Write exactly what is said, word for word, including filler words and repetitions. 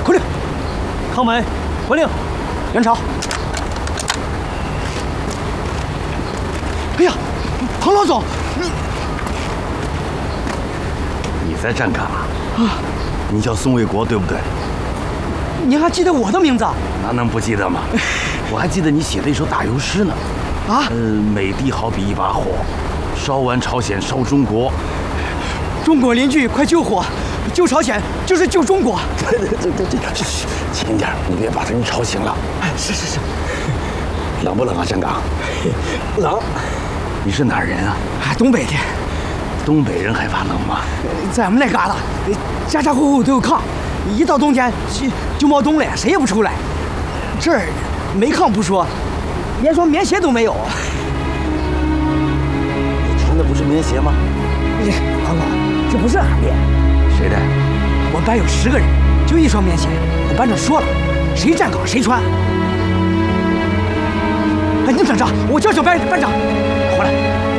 口令，康门，回令，人潮。哎呀，唐老总，你你在站岗啊？啊，你叫宋卫国对不对？ 您还记得我的名字？ 那能不记得吗？我还记得你写的一首打油诗呢。 啊， 嗯，美帝好比一把火，烧完朝鲜烧中国。 中国邻居快救火，救朝鲜就是救中国。 对对对对对，轻点，你别把他人吵醒了。 哎，是是是。 冷不冷啊，站岗？ 冷。 你是哪儿人啊？ 啊，东北的。 东北人还怕冷吗？ 在我们那旮瘩，家家户户都有炕，一到冬天就就冒冬了，谁也不出来。这儿没炕不说，连双棉鞋都没有。 你穿的不是棉鞋吗？ 黄总，这不是俺的。 谁的？ 我班有十个人，就一双棉鞋。我班长说了，谁站岗谁穿。哎，你等着，我叫叫班班长，回来。